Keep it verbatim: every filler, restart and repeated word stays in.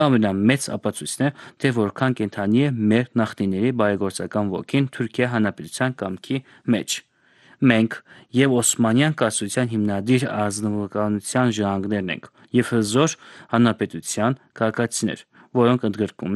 Ամենամեծ ապացույցն է, թե որքան կենդանի է մեր նախնիների բարեգործական ոգին Թուրքիա Հանրապետության կամքի մեջ։ Մենք և Օսմանյան կայսրության հիմնադիր ազնվականության ժառանգներն ենք, և հզոր հանրապետության քաղաքացիներ, որոնք ընդգրկում